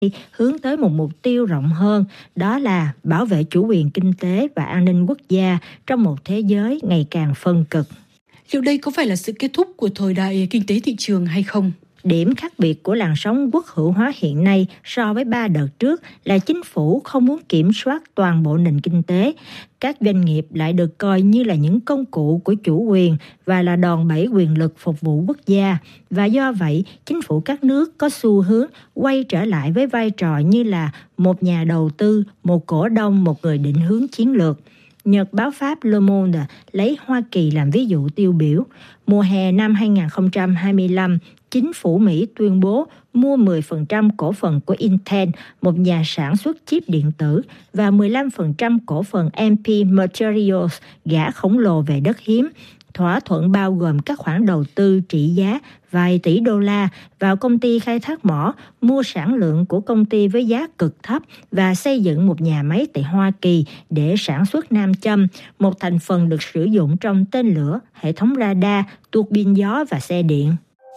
hướng tới một mục tiêu rộng hơn, đó là bảo vệ chủ quyền kinh tế và an ninh quốc gia trong một thế giới ngày càng phân cực. Liệu đây có phải là sự kết thúc của thời đại kinh tế thị trường hay không? Điểm khác biệt của làn sóng quốc hữu hóa hiện nay so với 3 đợt trước là chính phủ không muốn kiểm soát toàn bộ nền kinh tế. Các doanh nghiệp lại được coi như là những công cụ của chủ quyền và là đòn bẩy quyền lực phục vụ quốc gia. Và do vậy, chính phủ các nước có xu hướng quay trở lại với vai trò như là một nhà đầu tư, một cổ đông, một người định hướng chiến lược. Nhật báo Pháp Le Monde lấy Hoa Kỳ làm ví dụ tiêu biểu. Mùa hè năm 2025, chính phủ Mỹ tuyên bố mua 10% cổ phần của Intel, một nhà sản xuất chip điện tử, và 15% cổ phần MP Materials, gã khổng lồ về đất hiếm. Thỏa thuận bao gồm các khoản đầu tư trị giá vài tỷ đô la vào công ty khai thác mỏ, mua sản lượng của công ty với giá cực thấp và xây dựng một nhà máy tại Hoa Kỳ để sản xuất nam châm, một thành phần được sử dụng trong tên lửa, hệ thống radar, tuột pin gió và xe điện.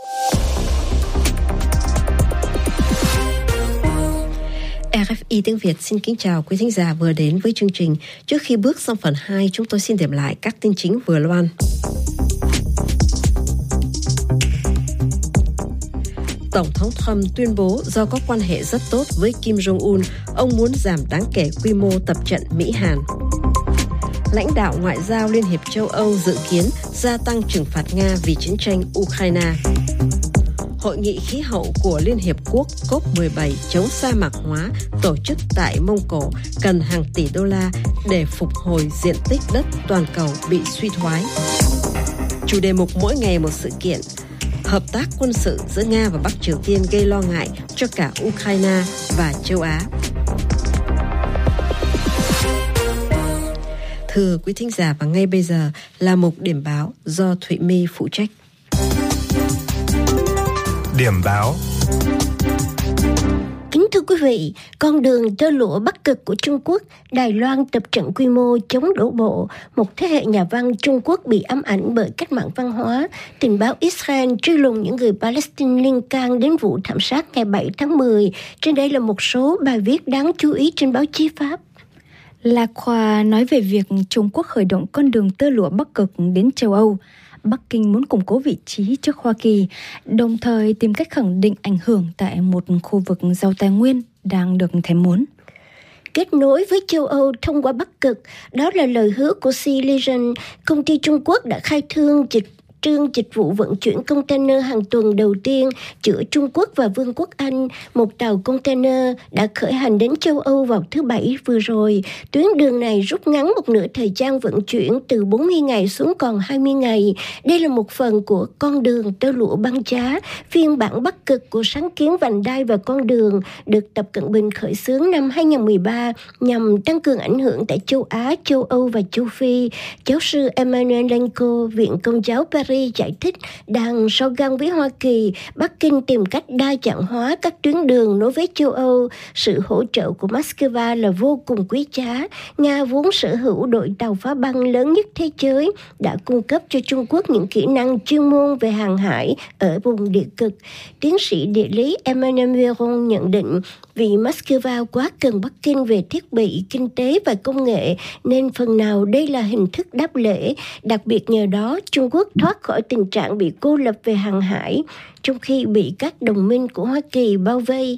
RFI tiếng Việt xin kính chào quý thính giả vừa đến với chương trình. Trước khi bước sang phần 2, chúng tôi xin điểm lại các tin chính vừa loan. Tổng thống Trump tuyên bố do có quan hệ rất tốt với Kim Jong-un, ông muốn giảm đáng kể quy mô tập trận Mỹ-Hàn. Lãnh đạo ngoại giao Liên hiệp châu Âu dự kiến gia tăng trừng phạt Nga vì chiến tranh Ukraine. Hội nghị khí hậu của Liên Hiệp Quốc COP17 chống sa mạc hóa tổ chức tại Mông Cổ cần hàng tỷ đô la để phục hồi diện tích đất toàn cầu bị suy thoái. Chủ đề mục mỗi ngày một sự kiện. Hợp tác quân sự giữa Nga và Bắc Triều Tiên gây lo ngại cho cả Ukraine và châu Á. Thưa quý thính giả, và ngay bây giờ là mục điểm báo do Thụy My phụ trách. Điểm báo. Kính thưa quý vị, con đường tơ lụa Bắc Cực của Trung Quốc, Đài Loan tập trận quy mô chống đổ bộ, một thế hệ nhà văn Trung Quốc bị ám ảnh bởi cách mạng văn hóa, tình báo Israel truy lùng những người Palestine liên can đến vụ thảm sát ngày 7 tháng 10. Trên đây là một số bài viết đáng chú ý trên báo chí Pháp. La Croix nói về việc Trung Quốc khởi động con đường tơ lụa Bắc Cực đến châu Âu. Bắc Kinh muốn củng cố vị trí trước Hoa Kỳ, đồng thời tìm cách khẳng định ảnh hưởng tại một khu vực giàu tài nguyên đang được thèm muốn. Kết nối với châu Âu thông qua Bắc Cực, đó là lời hứa của Sea Legion. Công ty Trung Quốc đã khai trương dịch vụ vận chuyển container hàng tuần đầu tiên giữa Trung Quốc và Vương quốc Anh. Một tàu container đã khởi hành đến châu Âu vào thứ Bảy vừa rồi. Tuyến đường này rút ngắn một nửa thời gian vận chuyển từ 40 ngày xuống còn 20 ngày. Đây là một phần của con đường tơ lụa băng giá, phiên bản Bắc Cực của sáng kiến vành đai và con đường được Tập Cận Bình khởi xướng năm 2013 nhằm tăng cường ảnh hưởng tại châu Á, châu Âu và châu Phi. Giáo sư Emmanuel Lenko, Viện Công giáo Paris giải thích, đang so găng với Hoa Kỳ, Bắc Kinh tìm cách đa dạng hóa các tuyến đường nối với châu Âu. Sự hỗ trợ của Moscow là vô cùng quý giá. Nga vốn sở hữu đội tàu phá băng lớn nhất thế giới, đã cung cấp cho Trung Quốc những kỹ năng chuyên môn về hàng hải ở vùng địa cực. Tiến sĩ địa lý Emmanuel Véron nhận định, vì Moscow quá cần Bắc Kinh về thiết bị, kinh tế và công nghệ, nên phần nào đây là hình thức đáp lễ. Đặc biệt nhờ đó, Trung Quốc thoát khỏi tình trạng bị cô lập về hàng hải, trong khi bị các đồng minh của Hoa Kỳ bao vây.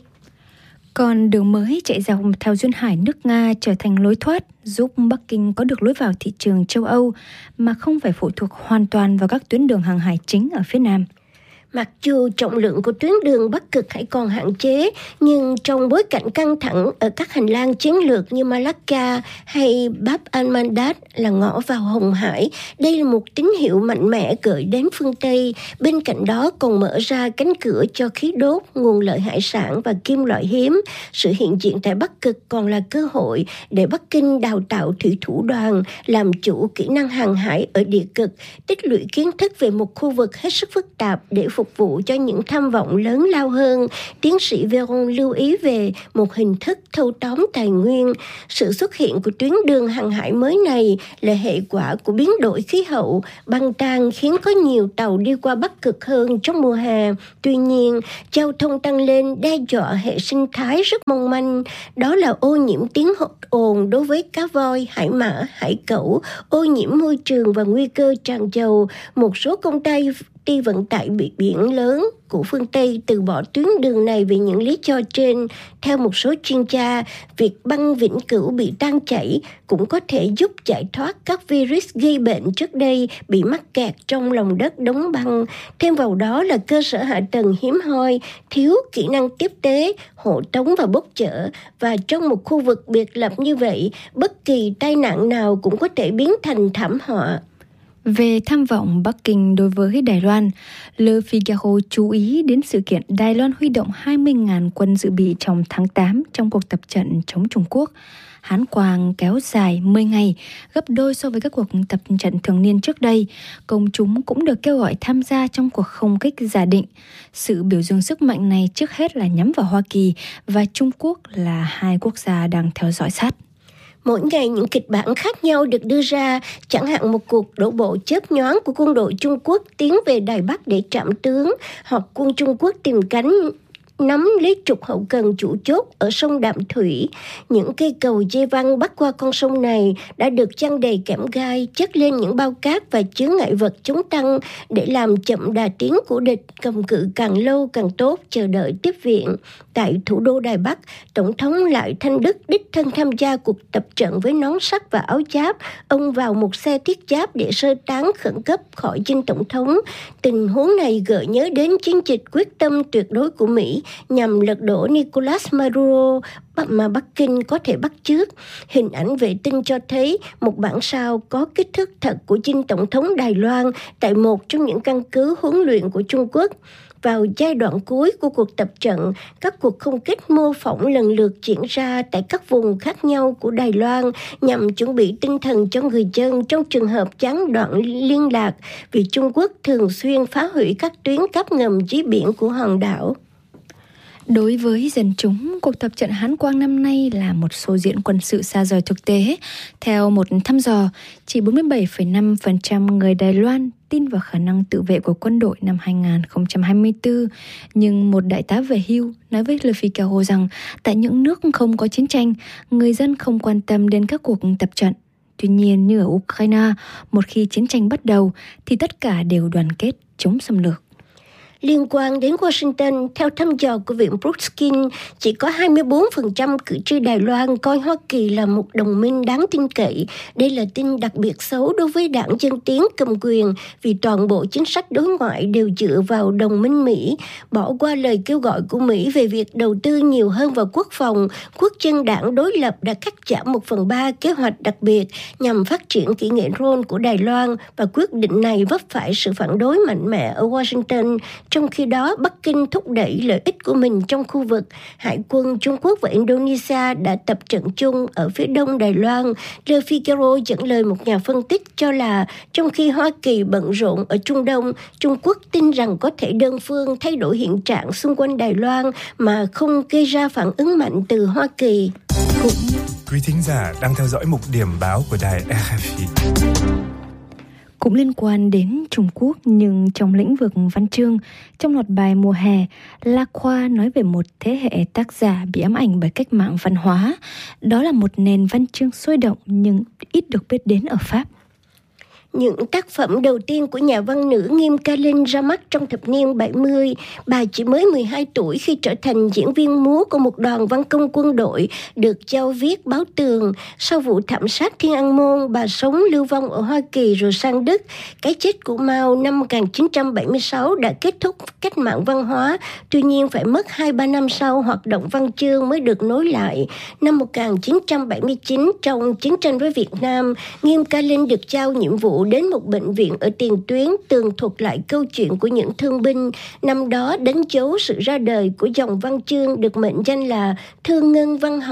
Còn đường mới chạy dọc theo duyên hải nước Nga trở thành lối thoát, giúp Bắc Kinh có được lối vào thị trường châu Âu mà không phải phụ thuộc hoàn toàn vào các tuyến đường hàng hải chính ở phía Nam. Mặc dù trọng lượng của tuyến đường Bắc Cực hãy còn hạn chế, nhưng trong bối cảnh căng thẳng ở các hành lang chiến lược như Malacca hay Bab al-Mandab là ngõ vào Hồng Hải, đây là một tín hiệu mạnh mẽ gửi đến phương Tây. Bên cạnh đó còn mở ra cánh cửa cho khí đốt, nguồn lợi hải sản và kim loại hiếm. Sự hiện diện tại Bắc Cực còn là cơ hội để Bắc Kinh đào tạo thủy thủ đoàn, làm chủ kỹ năng hàng hải ở địa cực, tích lũy kiến thức về một khu vực hết sức phức tạp để phục phục vụ cho những tham vọng lớn lao hơn. Tiến sĩ Veron lưu ý về một hình thức thâu tóm tài nguyên. Sự xuất hiện của tuyến đường hàng hải mới này là hệ quả của biến đổi khí hậu. Băng tan khiến có nhiều tàu đi qua Bắc Cực hơn trong mùa hè. Tuy nhiên, giao thông tăng lên đe dọa hệ sinh thái rất mong manh. Đó là ô nhiễm tiếng ồn đối với cá voi, hải mã, hải cẩu, ô nhiễm môi trường và nguy cơ tràn dầu. Một số công ty vận tải biển lớn của phương Tây từ bỏ tuyến đường này vì những lý do trên. Theo một số chuyên gia, việc băng vĩnh cửu bị tan chảy cũng có thể giúp giải thoát các virus gây bệnh trước đây bị mắc kẹt trong lòng đất đóng băng. Thêm vào đó là cơ sở hạ tầng hiếm hoi, thiếu kỹ năng tiếp tế, hộ tống và bốc chở. Và trong một khu vực biệt lập như vậy, bất kỳ tai nạn nào cũng có thể biến thành thảm họa. Về tham vọng Bắc Kinh đối với Đài Loan, Le Figaro chú ý đến sự kiện Đài Loan huy động 20.000 quân dự bị trong tháng 8 trong cuộc tập trận chống Trung Quốc. Hán quang kéo dài 10 ngày, gấp đôi so với các cuộc tập trận thường niên trước đây. Công chúng cũng được kêu gọi tham gia trong cuộc không kích giả định. Sự biểu dương sức mạnh này trước hết là nhắm vào Hoa Kỳ và Trung Quốc là hai quốc gia đang theo dõi sát. Mỗi ngày những kịch bản khác nhau được đưa ra, chẳng hạn một cuộc đổ bộ chớp nhoáng của quân đội Trung Quốc tiến về Đài Bắc để trảm tướng, hoặc quân Trung Quốc tìm cánh nắm lấy trục hậu cần chủ chốt ở sông Đạm Thủy. Những cây cầu dây văng bắc qua con sông này đã được chăn đầy kẽm gai, chất lên những bao cát và chướng ngại vật chống tăng để làm chậm đà tiến của địch, cầm cự càng lâu càng tốt, chờ đợi tiếp viện. Tại thủ đô Đài Bắc, Tổng thống Lại Thanh Đức đích thân tham gia cuộc tập trận với nón sắt và áo giáp. Ông vào một xe thiết giáp để sơ tán khẩn cấp khỏi dinh tổng thống. Tình huống này gợi nhớ đến chiến dịch quyết tâm tuyệt đối của Mỹ nhằm lật đổ Nicolas Maduro mà Bắc Kinh có thể bắt chước. Hình ảnh vệ tinh cho thấy một bản sao có kích thước thật của dinh tổng thống Đài Loan tại một trong những căn cứ huấn luyện của Trung Quốc. Vào giai đoạn cuối của cuộc tập trận, các cuộc không kích mô phỏng lần lượt diễn ra tại các vùng khác nhau của Đài Loan nhằm chuẩn bị tinh thần cho người dân trong trường hợp gián đoạn liên lạc, vì Trung Quốc thường xuyên phá hủy các tuyến cáp ngầm dưới biển của hòn đảo. Đối với dân chúng, cuộc tập trận Hán Quang năm nay là một show diễn quân sự xa rời thực tế. Theo một thăm dò, chỉ 47,5% người Đài Loan tin vào khả năng tự vệ của quân đội năm 2024. Nhưng một đại tá về hưu nói với Le Figaro rằng tại những nước không có chiến tranh, người dân không quan tâm đến các cuộc tập trận. Tuy nhiên, như ở Ukraine, một khi chiến tranh bắt đầu thì tất cả đều đoàn kết chống xâm lược. Liên quan đến Washington, theo thăm dò của Viện Brookings, chỉ có 24% cử tri Đài Loan coi Hoa Kỳ là một đồng minh đáng tin cậy. Đây là tin đặc biệt xấu đối với đảng Dân Tiến cầm quyền, vì toàn bộ chính sách đối ngoại đều dựa vào đồng minh Mỹ. Bỏ qua lời kêu gọi của Mỹ về việc đầu tư nhiều hơn vào quốc phòng, quốc dân đảng đối lập đã cắt giảm 1/3 kế hoạch đặc biệt nhằm phát triển kỹ nghệ drone của Đài Loan, và quyết định này vấp phải sự phản đối mạnh mẽ ở Washington. Trong khi đó, Bắc Kinh thúc đẩy lợi ích của mình trong khu vực. Hải quân Trung Quốc và Indonesia đã tập trận chung ở phía đông Đài Loan. Le Figaro dẫn lời một nhà phân tích cho là trong khi Hoa Kỳ bận rộn ở Trung Đông, Trung Quốc tin rằng có thể đơn phương thay đổi hiện trạng xung quanh Đài Loan mà không gây ra phản ứng mạnh từ Hoa Kỳ. Quý thính giả đang theo dõi mục điểm báo của đài RFI. Cũng liên quan đến Trung Quốc nhưng trong lĩnh vực văn chương, trong loạt bài mùa hè, La Khoa nói về một thế hệ tác giả bị ám ảnh bởi cách mạng văn hóa. Đó là một nền văn chương sôi động nhưng ít được biết đến ở Pháp. Những tác phẩm đầu tiên của nhà văn nữ Nghiêm Ca Linh ra mắt trong thập niên 70. Bà chỉ mới 12 tuổi khi trở thành diễn viên múa của một đoàn văn công quân đội được giao viết báo tường. Sau vụ thảm sát Thiên An Môn, bà sống lưu vong ở Hoa Kỳ rồi sang Đức. Cái chết của Mao năm 1976 đã kết thúc cách mạng văn hóa. Tuy nhiên phải mất 2-3 năm sau hoạt động văn chương mới được nối lại. Năm 1979, trong chiến tranh với Việt Nam, Nghiêm Ca Linh được giao nhiệm vụ đến một bệnh viện ở tiền tuyến tường thuật lại câu chuyện của những thương binh. Năm đó đánh dấu sự ra đời của dòng văn chương được mệnh danh là thương ngân văn học,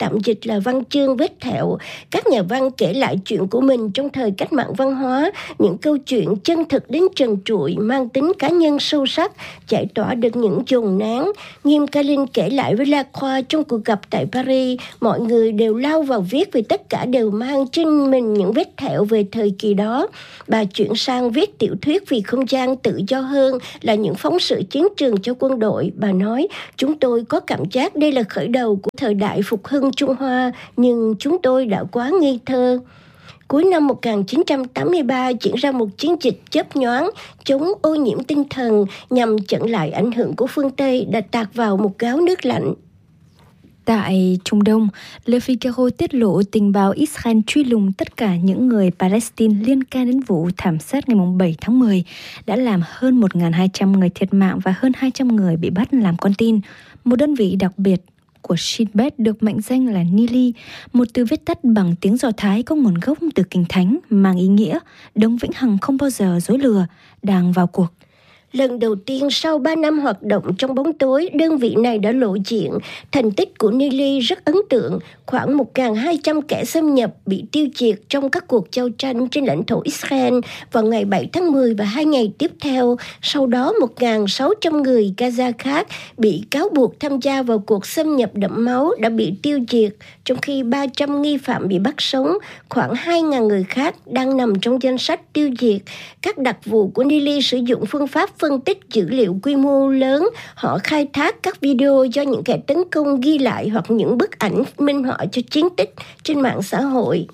tạm dịch là văn chương vết thẹo. Các nhà văn kể lại chuyện của mình trong thời cách mạng văn hóa, những câu chuyện chân thực đến trần trụi, mang tính cá nhân sâu sắc, giải tỏa được những dồn nén. Nghiêm Kalin kể lại với Lacroix trong cuộc gặp tại Paris, mọi người đều lao vào viết vì tất cả đều mang trên mình những vết thẹo về thời kỳ đó. Bà chuyển sang viết tiểu thuyết vì không gian tự do hơn, là những phóng sự chiến trường cho quân đội. Bà nói, chúng tôi có cảm giác đây là khởi đầu của thời đại phục hưng Trung Hoa, nhưng chúng tôi đã quá ngây thơ. Cuối năm 1983 diễn ra một chiến dịch chớp nhoáng chống ô nhiễm tinh thần nhằm chặn lại ảnh hưởng của phương Tây đã tạt vào một gáo nước lạnh. Tại Trung Đông, Le Figaro tiết lộ tình báo Israel truy lùng tất cả những người Palestine liên can đến vụ thảm sát ngày 7 tháng 10 đã làm hơn 1.200 người thiệt mạng và hơn 200 người bị bắt làm con tin. Một đơn vị đặc biệt của Shin Bet được mệnh danh là Nili, một từ viết tắt bằng tiếng Do Thái có nguồn gốc từ Kinh Thánh, mang ý nghĩa đấng vĩnh hằng không bao giờ dối lừa, đang vào cuộc. Lần đầu tiên sau 3 năm hoạt động trong bóng tối, đơn vị này đã lộ diện. Thành tích của Nili rất ấn tượng. Khoảng 1.200 kẻ xâm nhập bị tiêu diệt trong các cuộc giao tranh trên lãnh thổ Israel vào ngày 7 tháng 10 và 2 ngày tiếp theo. Sau đó 1.600 người Gaza khác bị cáo buộc tham gia vào cuộc xâm nhập đẫm máu đã bị tiêu diệt, trong khi 300 nghi phạm bị bắt sống. Khoảng 2.000 người khác đang nằm trong danh sách tiêu diệt. Các đặc vụ của Nili sử dụng phương pháp phân tích dữ liệu quy mô lớn. Họ khai thác các video do những kẻ tấn công ghi lại hoặc những bức ảnh minh họa cho chiến tích trên mạng xã hội.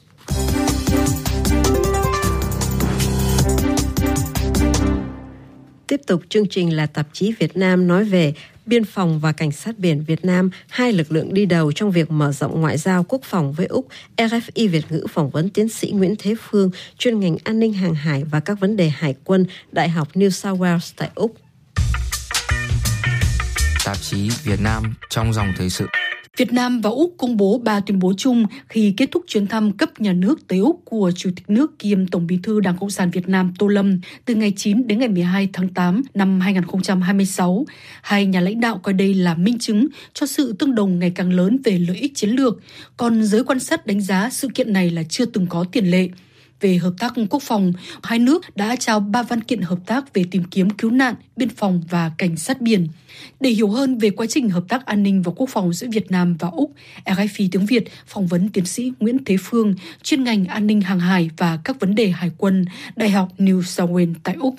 Tiếp tục chương trình là tạp chí Việt Nam nói về Biên phòng và Cảnh sát biển Việt Nam, hai lực lượng đi đầu trong việc mở rộng ngoại giao quốc phòng với Úc. RFI Việt ngữ phỏng vấn tiến sĩ Nguyễn Thế Phương, chuyên ngành an ninh hàng hải và các vấn đề hải quân, Đại học New South Wales tại Úc. Tạp chí Việt Nam trong dòng thời sự. Việt Nam và Úc công bố 3 tuyên bố chung khi kết thúc chuyến thăm cấp nhà nước tới Úc của Chủ tịch nước kiêm Tổng Bí thư Đảng Cộng sản Việt Nam Tô Lâm từ ngày 9 đến ngày 12 tháng 8 năm 2026. Hai nhà lãnh đạo coi đây là minh chứng cho sự tương đồng ngày càng lớn về lợi ích chiến lược, còn giới quan sát đánh giá sự kiện này là chưa từng có tiền lệ. Về hợp tác quốc phòng, hai nước đã trao 3 văn kiện hợp tác về tìm kiếm cứu nạn, biên phòng và cảnh sát biển. Để hiểu hơn về quá trình hợp tác an ninh và quốc phòng giữa Việt Nam và Úc, RFI tiếng Việt phỏng vấn tiến sĩ Nguyễn Thế Phương, chuyên ngành an ninh hàng hải và các vấn đề hải quân, Đại học New South Wales tại Úc.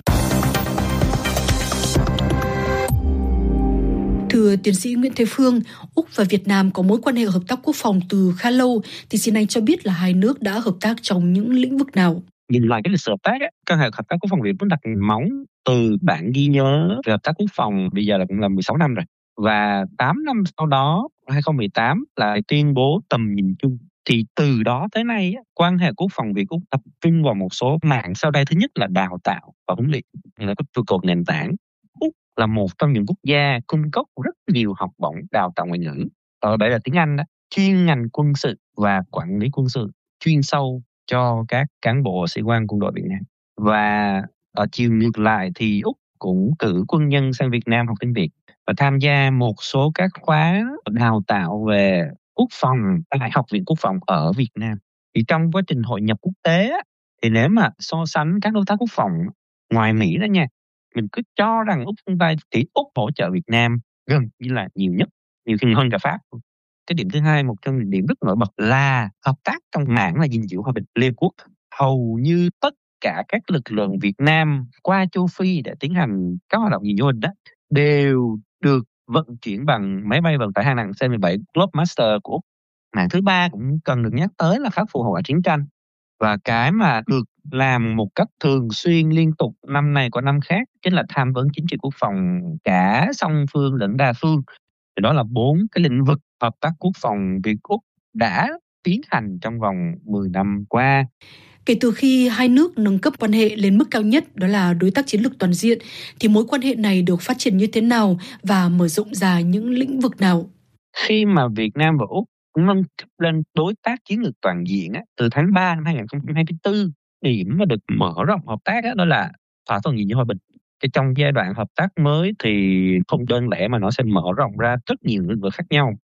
Thưa tiến sĩ Nguyễn Thế Phương, Úc và Việt Nam có mối quan hệ hợp tác quốc phòng từ khá lâu, thì xin anh cho biết là hai nước đã hợp tác trong những lĩnh vực nào? Nhìn lại cái lịch sử hợp tác, quan hệ hợp tác quốc phòng Việt vẫn đặt móng từ bản ghi nhớ về hợp tác quốc phòng bây giờ là cũng là 16 năm rồi. Và 8 năm sau đó, 2018 là tuyên bố tầm nhìn chung. Thì từ đó tới nay, quan hệ quốc phòng Việt Úc tập trung vào một số mảng sau đây. Thứ nhất là đào tạo và huấn luyện, là các trụ cột nền tảng. Úc là một trong những quốc gia cung cấp rất nhiều học bổng đào tạo ngoại ngữ. Ở đây là tiếng Anh đó, chuyên ngành quân sự và quản lý quân sự chuyên sâu cho các cán bộ sĩ quan quân đội Việt Nam. Và ở chiều ngược lại thì Úc cũng cử quân nhân sang Việt Nam học tiếng Việt và tham gia một số các khóa đào tạo về quốc phòng tại Học viện Quốc phòng ở Việt Nam. Thì trong quá trình hội nhập quốc tế thì nếu mà so sánh các đối tác quốc phòng ngoài Mỹ đó nha, mình cứ cho rằng Úc phương Tây thì Úc hỗ trợ Việt Nam gần như là nhiều nhất, nhiều hơn cả Pháp. Cái điểm thứ hai, một trong những điểm rất nổi bật là hợp tác trong mảng là gìn giữ hòa bình Liên Quốc. Hầu như tất cả các lực lượng Việt Nam qua châu Phi để tiến hành các hoạt động gìn giữ hòa bình đó đều được vận chuyển bằng máy bay vận tải hạng nặng C-17 Globemaster của Úc. Mảng thứ ba cũng cần được nhắc tới là khắc phục hậu quả chiến tranh. Và cái mà được làm một cách thường xuyên liên tục năm này qua năm khác chính là tham vấn chính trị quốc phòng cả song phương lẫn đa phương. Thì đó là 4 cái lĩnh vực hợp tác quốc phòng Việt Úc đã tiến hành trong vòng 10 năm qua. Kể từ khi hai nước nâng cấp quan hệ lên mức cao nhất, đó là đối tác chiến lược toàn diện, thì mối quan hệ này được phát triển như thế nào và mở rộng ra những lĩnh vực nào? Khi mà Việt Nam và Úc nâng cấp lên đối tác chiến lược toàn diện từ tháng 3 năm 2024, điểm mà được mở rộng hợp tác đó là thỏa thuận gìn giữ hòa bình. Cái trong giai đoạn hợp tác mới thì không đơn lẻ mà nó sẽ mở rộng ra rất nhiều lĩnh vực khác nhau.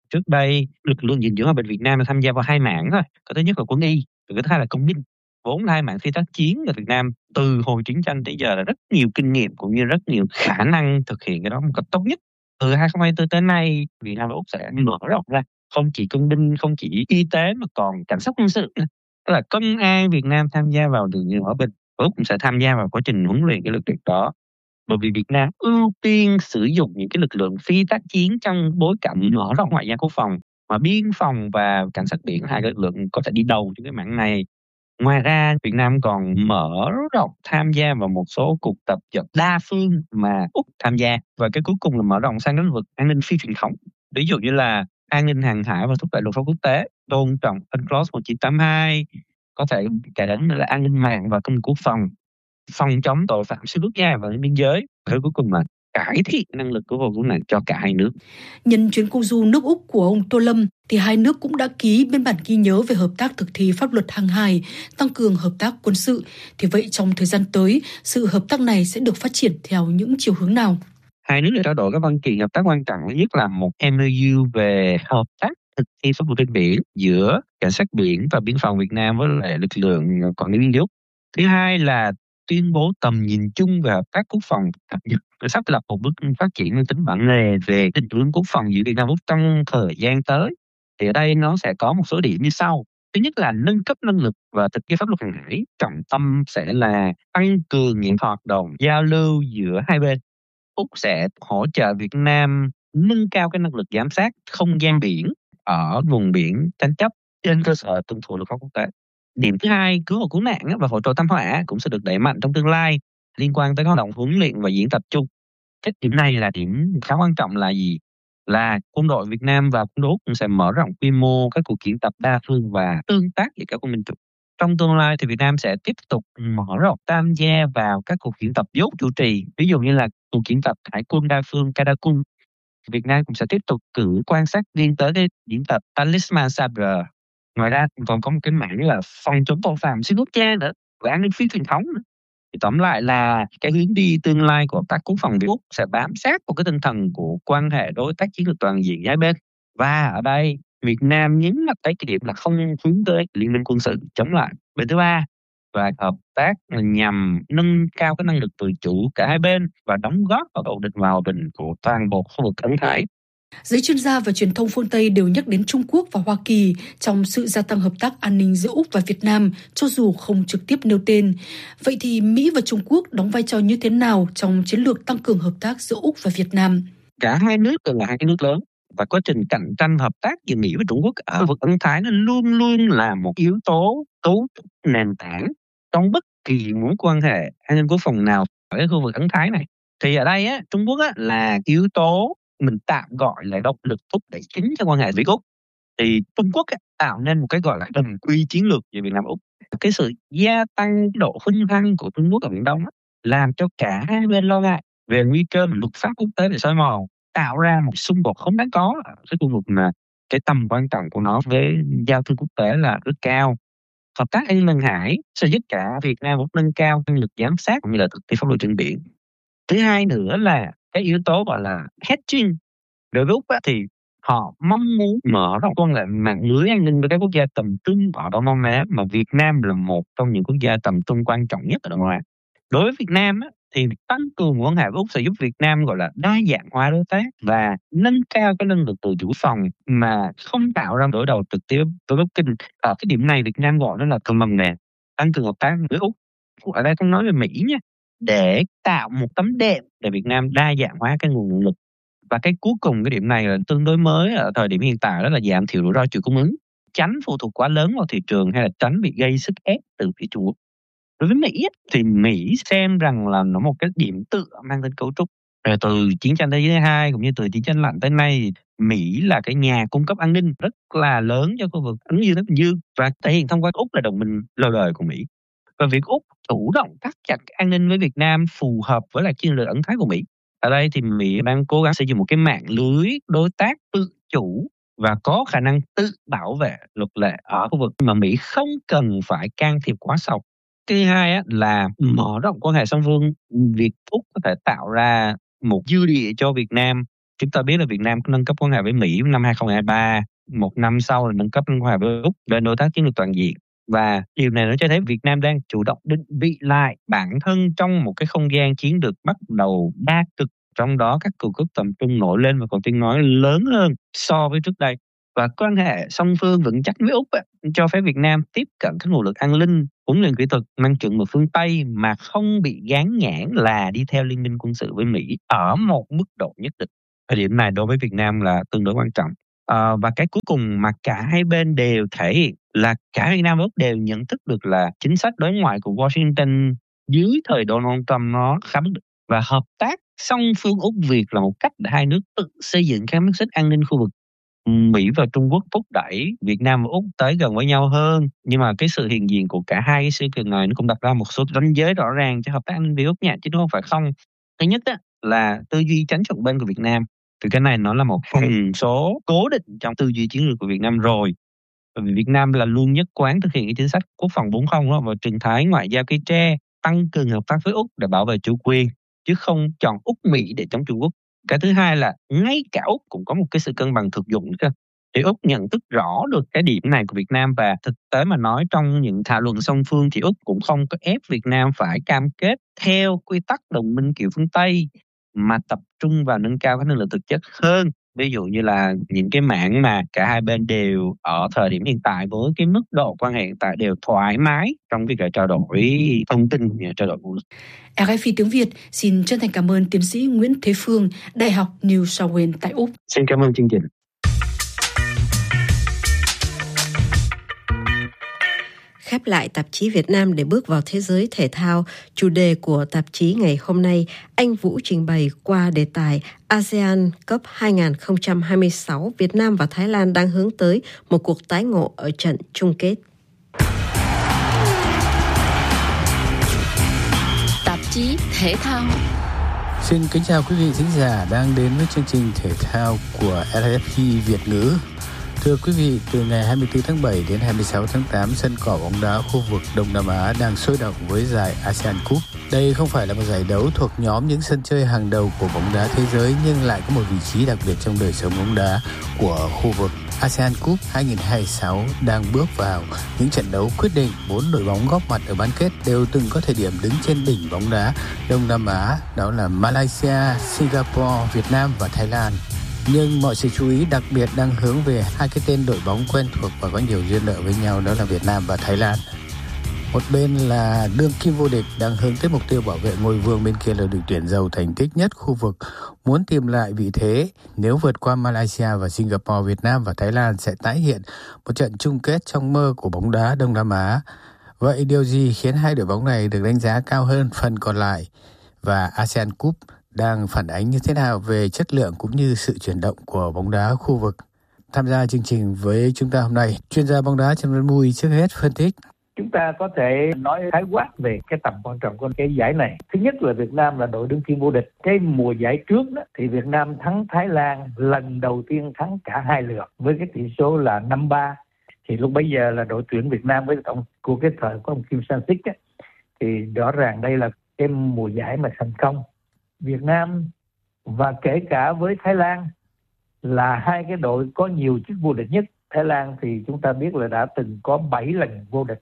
Trước đây, lực lượng gìn giữ hòa bình Việt Nam tham gia vào 2 mảng thôi. Cái thứ nhất là quân y, cái thứ hai là công binh. Vốn là 2 mảng phi tác chiến ở Việt Nam từ hồi chiến tranh tới giờ là rất nhiều kinh nghiệm cũng như rất nhiều khả năng thực hiện cái đó một cách tốt nhất. Từ 2024 tới nay, Việt Nam và Úc sẽ mở rộng ra, không chỉ công binh, không chỉ y tế mà còn cảnh sát quân sự nữa. Tức là công an Việt Nam tham gia vào lực lượng hòa bình, Úc cũng sẽ tham gia vào quá trình huấn luyện cái lực lượng đó. Bởi vì Việt Nam ưu tiên sử dụng những cái lực lượng phi tác chiến trong bối cảnh mở rộng ngoại giao quốc phòng, mà biên phòng và cảnh sát biển, 2 lực lượng có thể đi đầu trong cái mảng này. Ngoài ra, Việt Nam còn mở rộng tham gia vào một số cuộc tập trận đa phương mà Úc tham gia, và cái cuối cùng là mở rộng sang lĩnh vực an ninh phi truyền thống. Ví dụ như là an ninh hàng hải và thúc đẩy luật pháp quốc tế, tôn trọng UNCLOS 1982, có thể kể đến là an ninh mạng và công nghiệp quốc phòng, phòng chống tội phạm xuyên quốc gia và biên giới, và cuối cùng là cải thiện năng lực của vùng này cho cả hai nước. Nhân chuyến công du nước Úc của ông Tô Lâm, thì hai nước cũng đã ký biên bản ghi nhớ về hợp tác thực thi pháp luật hàng hải, tăng cường hợp tác quân sự. Thì vậy trong thời gian tới, sự hợp tác này sẽ được phát triển theo những chiều hướng nào? Hai nước đã trao đổi các văn kiện hợp tác quan trọng, nhất là một MOU về hợp tác thực thi pháp luật trên biển giữa cảnh sát biển và biên phòng Việt Nam với lại lực lượng quản lý biên giới. Thứ hai là tuyên bố tầm nhìn chung về hợp tác quốc phòng cập nhật, sắp lập một bước phát triển mang tính bản lề về định hướng quốc phòng giữa Việt Nam và Úc trong thời gian tới. Thì ở đây nó sẽ có một số điểm như sau. Thứ nhất là nâng cấp năng lực và thực thi pháp luật hàng hải. Trọng tâm sẽ là tăng cường những hoạt động giao lưu giữa hai bên. Úc sẽ hỗ trợ Việt Nam nâng cao cái năng lực giám sát không gian biển ở vùng biển tranh chấp trên cơ sở tuân thủ luật pháp quốc tế. Điểm thứ hai, cứu hộ cứu nạn và hỗ trợ thảm họa cũng sẽ được đẩy mạnh trong tương lai liên quan tới các hoạt động huấn luyện và diễn tập chung. Cái điểm này là điểm khá quan trọng là gì? Là quân đội Việt Nam và quân đội Úc cũng sẽ mở rộng quy mô các cuộc diễn tập đa phương và tương tác giữa các quân binh chủng. Trong tương lai thì Việt Nam sẽ tiếp tục mở rộng tham gia vào các cuộc diễn tập dốt chủ trì, ví dụ như là cuộc diễn tập hải quân đa phương Kadakun. Việt Nam cũng sẽ tiếp tục cử quan sát viên tới cái diễn tập Talisman Sabre. Ngoài ra còn có một cái mảng là phòng chống tội phạm xuyên quốc gia nữa và an ninh phi truyền thống nữa. Thì tóm lại là cái hướng đi tương lai của hợp tác quốc phòng Việt Úc sẽ bám sát vào cái tinh thần của quan hệ đối tác chiến lược toàn diện hai bên. Và ở đây Việt Nam nhấn mạnh tới cái điểm là không hướng tới liên minh quân sự chống lại bên thứ ba, và hợp tác nhằm nâng cao cái năng lực tự chủ cả hai bên và đóng góp vào ổn định và hòa bình của toàn bộ khu vực Ấn Thái. Giới chuyên gia và truyền thông phương Tây đều nhắc đến Trung Quốc và Hoa Kỳ trong sự gia tăng hợp tác an ninh giữa Úc và Việt Nam, cho dù không trực tiếp nêu tên. Vậy thì Mỹ và Trung Quốc đóng vai trò như thế nào trong chiến lược tăng cường hợp tác giữa Úc và Việt Nam? Cả hai nước đều là hai cái nước lớn, và quá trình cạnh tranh hợp tác giữa Mỹ và Trung Quốc ở vực Ấn Thái nó luôn luôn là một yếu tố cấu trúc nền tảng trong bất kỳ mối quan hệ an ninh quốc phòng nào ở cái khu vực Ấn Thái này. Thì ở đây á, Trung Quốc á, là yếu tố mình tạm gọi là động lực thúc đẩy chính cho quan hệ Việt Úc. Thì Trung Quốc á, tạo nên một cái gọi là đồng quy chiến lược về Việt Nam Úc. Cái sự gia tăng độ hung hăng của Trung Quốc ở Biển Đông á, làm cho cả hai bên lo ngại về nguy cơ luật pháp quốc tế bị xói mòn, tạo ra một xung đột không đáng có ở cái khu vực mà cái tầm quan trọng của nó với giao thương quốc tế là rất cao. Hợp tác an ninh hàng hải sẽ giúp cả Việt Nam Úc nâng cao năng lực giám sát cũng như là thực thi pháp luật trên biển. Thứ hai nữa là cái yếu tố gọi là hedging. Đối với Úc á, thì họ mong muốn mở rộng quan hệ mạng lưới an ninh với các quốc gia tầm trung ở Đông Nam Á, mà Việt Nam là một trong những quốc gia tầm trung quan trọng nhất ở Đông Nam Á. Đối với Việt Nam á, thì tăng cường quan hệ với Úc sẽ giúp Việt Nam gọi là đa dạng hóa đối tác và nâng cao cái năng lực tự chủ phòng mà không tạo ra đối đầu trực tiếp với Bắc Kinh. Ở cái điểm này Việt Nam gọi nó là cơm mầm nè, tăng cường hợp tác với Úc. Ở đây không nói về Mỹ nha, để tạo một tấm đệm để Việt Nam đa dạng hóa cái nguồn lực. Và cái cuối cùng cái điểm này là tương đối mới ở thời điểm hiện tại, đó là giảm thiểu rủi ro chuỗi cung ứng, tránh phụ thuộc quá lớn vào thị trường hay là tránh bị gây sức ép từ phía Trung Quốc. Đối với Mỹ thì Mỹ xem rằng là nó một cái điểm tựa mang tính cấu trúc. Từ chiến tranh thế giới thứ hai cũng như từ chiến tranh lạnh tới nay, Mỹ là cái nhà cung cấp an ninh rất là lớn cho khu vực Ấn Dương Thái Bình Dương, và thể hiện thông qua Úc là đồng minh lâu đời của Mỹ. Và việc Úc chủ động thắt chặt an ninh với Việt Nam phù hợp với lại chiến lược ấn thái của Mỹ. Ở đây thì Mỹ đang cố gắng xây dựng một cái mạng lưới đối tác tự chủ và có khả năng tự bảo vệ luật lệ ở khu vực mà Mỹ không cần phải can thiệp quá sâu. Thứ hai là mở rộng quan hệ song phương. Việc Úc có thể tạo ra một dư địa cho Việt Nam Chúng ta biết là Việt Nam có nâng cấp quan hệ với Mỹ năm 2023, một năm sau là nâng cấp quan hệ với Úc lên đối tác chiến lược toàn diện. Và điều này nó cho thấy Việt Nam đang chủ động định vị lại bản thân trong một cái không gian chiến lược bắt đầu đa cực, trong đó các cường quốc tầm trung nổi lên và còn tiếng nói lớn hơn so với trước đây. Và quan hệ song phương vững chắc với Úc cho phép Việt Nam tiếp cận các nguồn lực an ninh, huấn luyện kỹ thuật mang chuẩn mực phương Tây mà không bị gán nhãn là đi theo liên minh quân sự với Mỹ ở một mức độ nhất định. Thời điểm này đối với Việt Nam là tương đối quan trọng. Và cái cuối cùng mà cả hai bên đều thể hiện là cả Việt Nam và Úc đều nhận thức được là chính sách đối ngoại của Washington dưới thời Donald Trump nó khá bất định, và hợp tác song phương Úc Việt là một cách để hai nước tự xây dựng các mắt xích an ninh khu vực. Mỹ và Trung Quốc thúc đẩy Việt Nam và Úc tới gần với nhau hơn, nhưng mà cái sự hiện diện của cả hai cái sự kiện này nó cũng đặt ra một số ranh giới rõ ràng cho hợp tác an ninh với Úc nha, chứ không phải không. Thứ nhất là tư duy tránh chọn bên của Việt Nam, thì cái này nó là một phần số cố định trong tư duy chiến lược của Việt Nam rồi. Bởi vì Việt Nam là luôn nhất quán thực hiện cái chính sách quốc phòng 4.0 đó, và trình thái ngoại giao cây tre, tăng cường hợp tác với Úc để bảo vệ chủ quyền, chứ không chọn Úc Mỹ để chống Trung Quốc. Cái thứ hai là ngay cả Úc cũng có một cái sự cân bằng thực dụng nữa. Thì Úc nhận thức rõ được cái điểm này của Việt Nam, và thực tế mà nói trong những thảo luận song phương thì Úc cũng không có ép Việt Nam phải cam kết theo quy tắc đồng minh kiểu phương Tây, mà tập trung vào nâng cao các năng lực thực chất hơn. Ví dụ như là những cái mảng mà cả hai bên đều ở thời điểm hiện tại với cái mức độ quan hệ hiện tại đều thoải mái trong việc trao đổi thông tin, trao đổi vũ lực. RFI tiếng Việt xin chân thành cảm ơn tiến sĩ Nguyễn Thế Phương, Đại học New South Wales tại Úc. Xin cảm ơn chương trình. Khép lại tạp chí Việt Nam để bước vào thế giới thể thao, chủ đề của tạp chí ngày hôm nay, anh Vũ trình bày qua đề tài ASEAN Cup 2026, Việt Nam và Thái Lan đang hướng tới một cuộc tái ngộ ở trận chung kết. Tạp chí thể thao. Xin kính chào quý vị thính giả đang đến với chương trình thể thao của RFI Việt ngữ. Thưa quý vị, từ ngày 24 tháng 7 đến 26 tháng 8, sân cỏ bóng đá khu vực Đông Nam Á đang sôi động với giải ASEAN Cup. Đây không phải là một giải đấu thuộc nhóm những sân chơi hàng đầu của bóng đá thế giới, nhưng lại có một vị trí đặc biệt trong đời sống bóng đá của khu vực. ASEAN Cup 2026 đang bước vào những trận đấu quyết định. 4 đội bóng góp mặt ở bán kết đều từng có thời điểm đứng trên đỉnh bóng đá Đông Nam Á, đó là Malaysia, Singapore, Việt Nam và Thái Lan. Nhưng mọi sự chú ý đặc biệt đang hướng về hai cái tên đội bóng quen thuộc và có nhiều duyên nợ với nhau, đó là Việt Nam và Thái Lan. Một bên là đương kim vô địch đang hướng tới mục tiêu bảo vệ ngôi vương, bên kia là đội tuyển giàu thành tích nhất khu vực muốn tìm lại vị thế. Nếu vượt qua Malaysia và Singapore, Việt Nam và Thái Lan sẽ tái hiện một trận chung kết trong mơ của bóng đá Đông Nam Á. Vậy điều gì khiến hai đội bóng này được đánh giá cao hơn phần còn lại? Và ASEAN Cup đang phản ánh như thế nào về chất lượng cũng như sự chuyển động của bóng đá khu vực? Tham gia chương trình với chúng ta hôm nay, chuyên gia bóng đá Trần Văn Mùi trước hết phân tích. Chúng ta có thể nói khái quát về cái tầm quan trọng của cái giải này. Thứ nhất là Việt Nam là đội đương kim vô địch. Cái mùa giải trước đó, thì Việt Nam thắng Thái Lan lần đầu tiên, thắng cả hai lượt với cái tỷ số là 5-3. Thì lúc bấy giờ là đội tuyển Việt Nam với tổng của cái thời của ông Kim Sang-sik á, thì rõ ràng đây là cái mùa giải mà thành công. Việt Nam và kể cả với Thái Lan là hai cái đội có nhiều chức vô địch nhất. Thái Lan thì chúng ta biết là đã từng có 7 lần vô địch,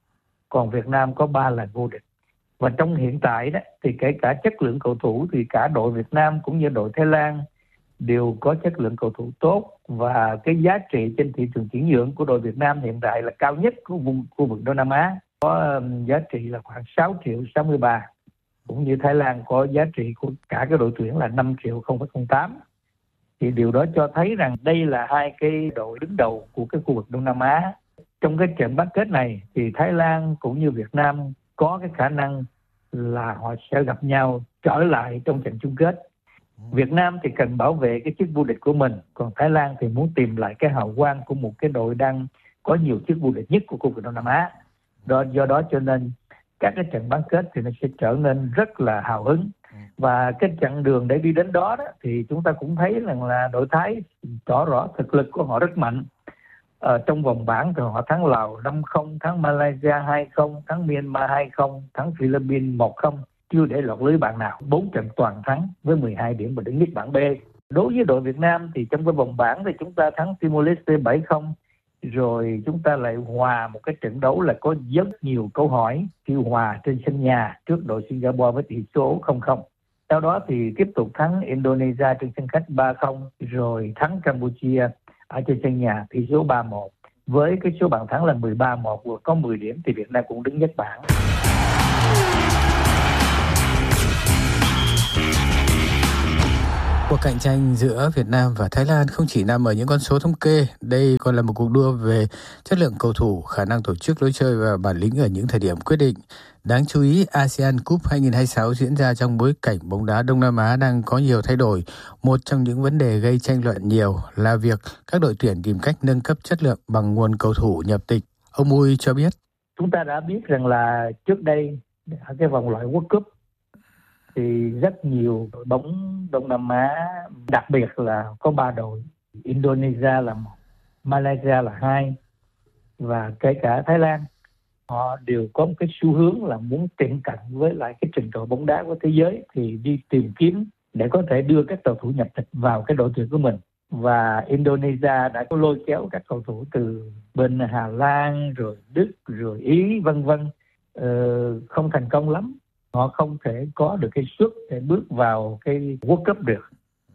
còn Việt Nam có 3 lần vô địch. Và trong hiện tại đó thì kể cả chất lượng cầu thủ thì cả đội Việt Nam cũng như đội Thái Lan đều có chất lượng cầu thủ tốt, và cái giá trị trên thị trường chuyển nhượng của đội Việt Nam hiện tại là cao nhất của khu vực Đông Nam Á, có giá trị là khoảng 6 triệu 60 bạc, cũng như Thái Lan có giá trị của cả cái đội tuyển là 5 triệu 0,08. Thì điều đó cho thấy rằng đây là hai cái đội đứng đầu của cái khu vực Đông Nam Á. Trong cái trận bán kết này thì Thái Lan cũng như Việt Nam có cái khả năng là họ sẽ gặp nhau trở lại trong trận chung kết. Việt Nam thì cần bảo vệ cái chức vô địch của mình, còn Thái Lan thì muốn tìm lại cái hào quang của một cái đội đang có nhiều chức vô địch nhất của khu vực Đông Nam Á. Do đó cho nên các cái trận bán kết thì nó sẽ trở nên rất là hào hứng. Và cái chặng đường để đi đến đó, thì chúng ta cũng thấy rằng là đội Thái tỏ rõ thực lực của họ rất mạnh. Trong vòng bảng thì họ thắng Lào 5-0, thắng Malaysia 2-0, thắng Myanmar 2-0, thắng Philippines 1-0, chưa để lọt lưới bạn nào. 4 trận toàn thắng với 12 điểm và đứng nhất bảng B. Đối với đội Việt Nam thì trong cái vòng bảng thì chúng ta thắng Timor-Leste 7-0, rồi chúng ta lại hòa một cái trận đấu là có rất nhiều câu hỏi khi hòa trên sân nhà trước đội Singapore với tỷ số 0-0. Sau đó thì tiếp tục thắng Indonesia trên sân khách 3-0, rồi thắng Campuchia ở trên sân nhà tỷ số 3-1. Với cái số bàn thắng là 13-1 và có 10 điểm thì Việt Nam cũng đứng nhất bảng. Cuộc cạnh tranh giữa Việt Nam và Thái Lan không chỉ nằm ở những con số thống kê, đây còn là một cuộc đua về chất lượng cầu thủ, khả năng tổ chức lối chơi và bản lĩnh ở những thời điểm quyết định. Đáng chú ý, ASEAN Cup 2026 diễn ra trong bối cảnh bóng đá Đông Nam Á đang có nhiều thay đổi. Một trong những vấn đề gây tranh luận nhiều là việc các đội tuyển tìm cách nâng cấp chất lượng bằng nguồn cầu thủ nhập tịch. Ông Mui cho biết. Chúng ta đã biết rằng là trước đây ở cái vòng loại World Cup thì rất nhiều đội bóng Đông Nam Á, đặc biệt là có 3 đội, Indonesia là 1, Malaysia là 2 và kể cả Thái Lan, họ đều có một cái xu hướng là muốn tiệm cận với lại cái trình độ bóng đá của thế giới thì đi tìm kiếm để có thể đưa các cầu thủ nhập tịch vào cái đội tuyển của mình. Và Indonesia đã có lôi kéo các cầu thủ từ bên Hà Lan, rồi Đức, rồi Ý vân vân, không thành công lắm. Họ không thể có được cái suất để bước vào cái World Cup được.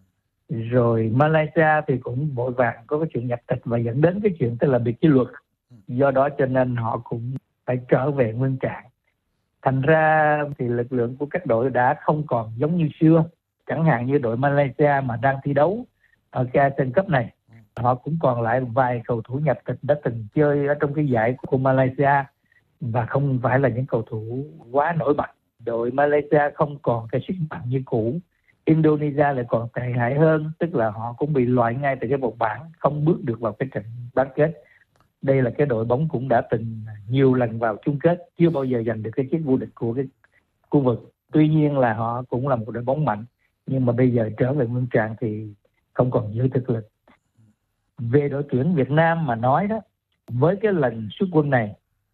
Rồi Malaysia thì cũng vội vàng có cái chuyện nhập tịch và dẫn đến cái chuyện tức là biệt kỷ luật. Do đó cho nên họ cũng phải trở về nguyên trạng. Thành ra thì lực lượng của các đội đã không còn giống như xưa. Chẳng hạn như đội Malaysia mà đang thi đấu ở cái ASEAN Cup này, họ cũng còn lại vài cầu thủ nhập tịch đã từng chơi ở trong cái giải của Malaysia và không phải là những cầu thủ quá nổi bật. Đội Malaysia không còn cái sức mạnh như cũ. Indonesia lại còn tệ hại hơn, tức là họ cũng bị loại ngay từ cái vòng bảng, không bước được vào cái trận bán kết. Đây là cái đội bóng cũng đã từng nhiều lần vào chung kết, chưa bao giờ giành được cái chiếc vô địch của cái khu vực. Tuy nhiên là họ cũng là một đội bóng mạnh, nhưng mà bây giờ trở về nguyên trạng thì không còn giữ thực lực. Về đội tuyển Việt Nam mà nói đó, với cái lần xuất quân này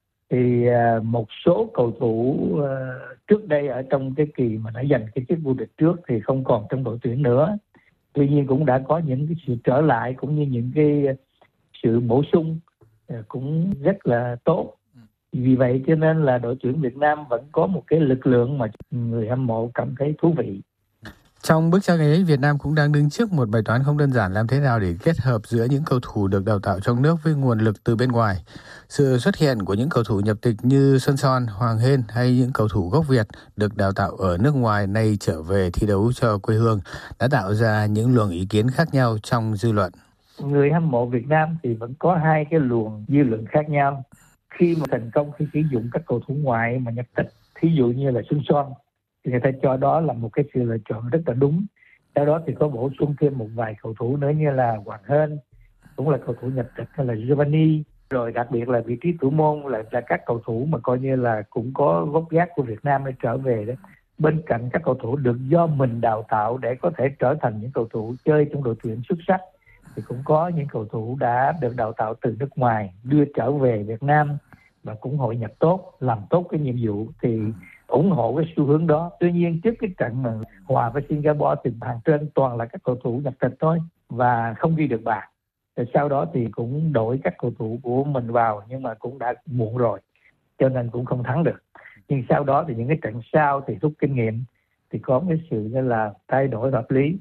thì một số cầu thủ trước đây ở trong cái kỳ mà đã giành cái chiếc vô địch trước thì không còn trong đội tuyển nữa. Tuy nhiên cũng đã có những cái sự trở lại cũng như những cái sự bổ sung cũng rất là tốt. Vì vậy cho nên là đội tuyển Việt Nam vẫn có một cái lực lượng mà người hâm mộ cảm thấy thú vị. Trong bức tranh ấy, Việt Nam cũng đang đứng trước một bài toán không đơn giản làm thế nào để kết hợp giữa những cầu thủ được đào tạo trong nước với nguồn lực từ bên ngoài. Sự xuất hiện của những cầu thủ nhập tịch như Xuân Son, Hoàng Hên hay những cầu thủ gốc Việt được đào tạo ở nước ngoài nay trở về thi đấu cho quê hương đã tạo ra những luồng ý kiến khác nhau trong dư luận. Người hâm mộ Việt Nam thì vẫn có hai cái luồng dư luận khác nhau. Khi mà thành công khi sử dụng các cầu thủ ngoại mà nhập tịch, thí dụ như là Xuân Son, thì người ta cho đó là một cái sự lựa chọn rất là đúng. Sau đó thì có bổ sung thêm một vài cầu thủ nữa như là Hoàng Hên, cũng là cầu thủ nhập tịch, hay là Giovanni, rồi đặc biệt là vị trí thủ môn là các cầu thủ mà coi như là cũng có gốc gác của Việt Nam để trở về đó. Bên cạnh các cầu thủ được do mình đào tạo để có thể trở thành những cầu thủ chơi trong đội tuyển xuất sắc, thì cũng có những cầu thủ đã được đào tạo từ nước ngoài đưa trở về Việt Nam và cũng hội nhập tốt, làm tốt cái nhiệm vụ thì ủng hộ cái xu hướng đó. Tuy nhiên trước cái trận mà hòa với Singapore thì bàn trên toàn là các cầu thủ nhập tịch thôi và không ghi được bàn. Rồi sau đó thì cũng đổi các cầu thủ của mình vào nhưng mà cũng đã muộn rồi, cho nên cũng không thắng được. Nhưng sau đó thì những cái trận sau thì rút kinh nghiệm thì có cái sự như là thay đổi hợp lý.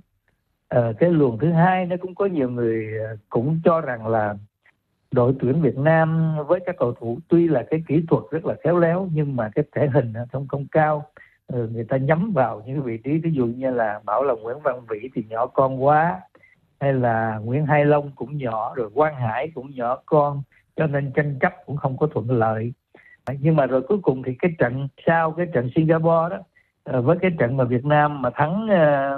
Cái luồng thứ hai nó cũng có nhiều người cũng cho rằng là đội tuyển Việt Nam với các cầu thủ tuy là cái kỹ thuật rất là khéo léo nhưng mà cái thể hình không cao. Người ta nhắm vào những vị trí ví dụ như là bảo là Nguyễn Văn Vĩ thì nhỏ con quá, hay là Nguyễn Hai Long cũng nhỏ, rồi Quang Hải cũng nhỏ con, cho nên tranh chấp cũng không có thuận lợi. Nhưng mà rồi cuối cùng thì cái trận sau cái trận Singapore đó, với cái trận mà Việt Nam mà thắng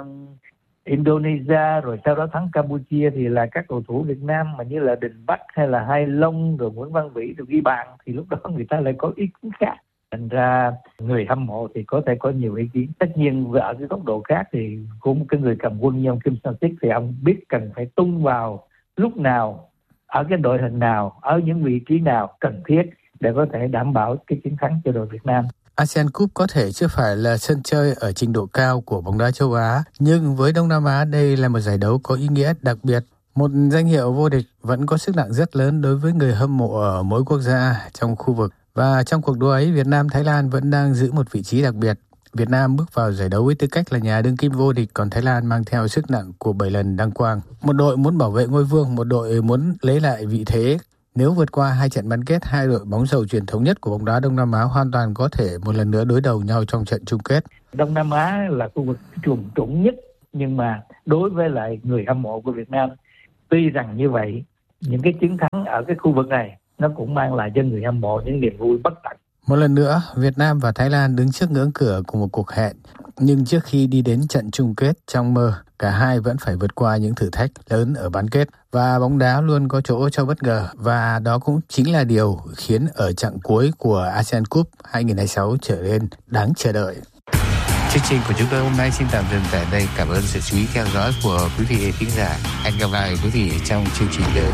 Indonesia rồi sau đó thắng Campuchia thì là các cầu thủ Việt Nam mà như là Đình Bắc hay là Hai Long rồi Nguyễn Văn Vĩ được ghi bàn, thì lúc đó người ta lại có ý kiến khác. Thành ra người hâm mộ thì có thể có nhiều ý kiến. Tất nhiên ở cái góc độ khác thì của một cái người cầm quân như ông Kim Sang-sik thì ông biết cần phải tung vào lúc nào, ở cái đội hình nào, ở những vị trí nào cần thiết để có thể đảm bảo cái chiến thắng cho đội Việt Nam. ASEAN Cup có thể chưa phải là sân chơi ở trình độ cao của bóng đá châu Á, nhưng với Đông Nam Á đây là một giải đấu có ý nghĩa đặc biệt. Một danh hiệu vô địch vẫn có sức nặng rất lớn đối với người hâm mộ ở mỗi quốc gia trong khu vực. Và trong cuộc đua ấy, Việt Nam, Thái Lan vẫn đang giữ một vị trí đặc biệt. Việt Nam bước vào giải đấu với tư cách là nhà đương kim vô địch, còn Thái Lan mang theo sức nặng của 7 lần đăng quang. Một đội muốn bảo vệ ngôi vương, một đội muốn lấy lại vị thế. Nếu vượt qua 2 trận bán kết, hai đội bóng rổ truyền thống nhất của bóng đá Đông Nam Á hoàn toàn có thể một lần nữa đối đầu nhau trong trận chung kết. Đông Nam Á là khu vực trùng trũng nhất, nhưng mà đối với lại người hâm mộ của Việt Nam, tuy rằng như vậy, những cái chiến thắng ở cái khu vực này nó cũng mang lại cho người hâm mộ những niềm vui bất tận. Một lần nữa, Việt Nam và Thái Lan đứng trước ngưỡng cửa của một cuộc hẹn. Nhưng trước khi đi đến trận chung kết trong mơ, cả hai vẫn phải vượt qua những thử thách lớn ở bán kết. Và bóng đá luôn có chỗ cho bất ngờ. Và đó cũng chính là điều khiến ở chặng cuối của ASEAN Cup 2026 trở nên đáng chờ đợi. Chương trình của chúng tôi hôm nay xin tạm dừng tại đây. Cảm ơn sự chú ý theo dõi của quý vị khán giả. Hẹn gặp lại quý vị trong chương trình tới.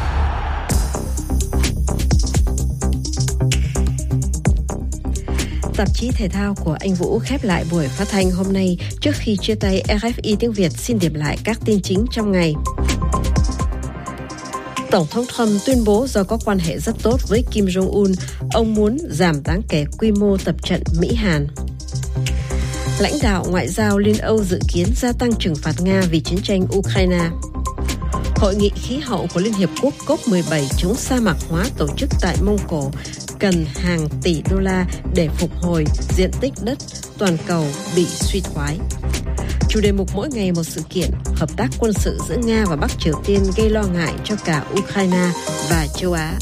Tạp chí thể thao của anh Vũ khép lại buổi phát thanh hôm nay. Trước khi chia tay, RFI tiếng Việt xin điểm lại các tin chính trong ngày. Tổng thống Trump tuyên bố do có quan hệ rất tốt với Kim Jong-un, ông muốn giảm đáng kể quy mô tập trận Mỹ-Hàn. Lãnh đạo ngoại giao Liên Âu dự kiến gia tăng trừng phạt Nga vì chiến tranh Ukraine. Hội nghị khí hậu của Liên Hiệp Quốc COP17 chống sa mạc hóa tổ chức tại Mông Cổ cần hàng tỷ đô la để phục hồi diện tích đất toàn cầu bị suy thoái. Chủ đề mục mỗi ngày một sự kiện, hợp tác quân sự giữa Nga và Bắc Triều Tiên gây lo ngại cho cả Ukraine và châu Á.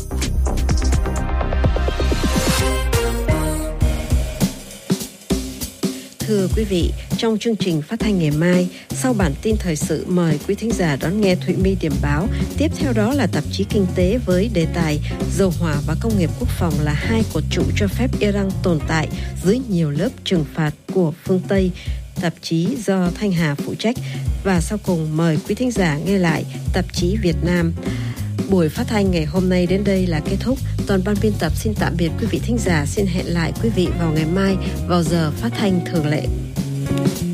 Thưa quý vị, trong chương trình phát thanh ngày mai, sau bản tin thời sự mời quý thính giả đón nghe Thụy My điểm báo. Tiếp theo đó là tạp chí Kinh tế với đề tài dầu hỏa và công nghiệp quốc phòng là hai cột trụ cho phép Iran tồn tại dưới nhiều lớp trừng phạt của phương Tây. Tạp chí do Thanh Hà phụ trách. Và sau cùng mời quý thính giả nghe lại tạp chí Việt Nam. Buổi phát thanh ngày hôm nay đến đây là kết thúc. Toàn ban biên tập xin tạm biệt quý vị thính giả. Xin hẹn lại quý vị vào ngày mai vào giờ phát thanh thường lệ.